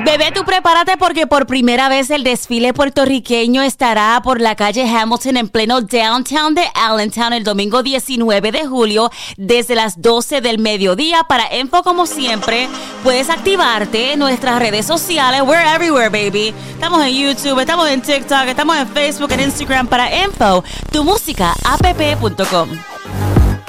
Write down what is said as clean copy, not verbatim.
Bebé, tú prepárate porque por primera vez el desfile puertorriqueño estará por la calle Hamilton en pleno downtown de Allentown el domingo 19 de julio desde las 12 del mediodía. Para info, como siempre, puedes activarte en nuestras redes sociales. We're everywhere, baby. Estamos en YouTube, estamos en TikTok, estamos en Facebook, en Instagram. Para info, tumusica.app.com.